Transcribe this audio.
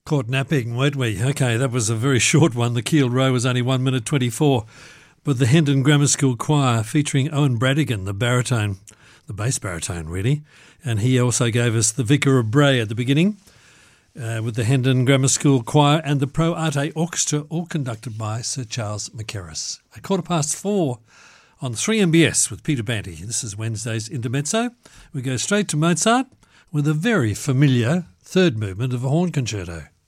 Caught napping, weren't we? Okay, that was a very short one. The Keel Row was only 1 minute 24. But the Hendon Grammar School Choir featuring Owen Bradigan, the baritone, the bass baritone really, and he also gave us the Vicar of Bray at the beginning with the Hendon Grammar School Choir and the Pro Arte Orchestra, all conducted by Sir Charles Mackerras. At 4:15 on 3MBS with Peter Banty. This is Wednesday's Intermezzo. We go straight to Mozart with a very familiar third movement of a horn concerto.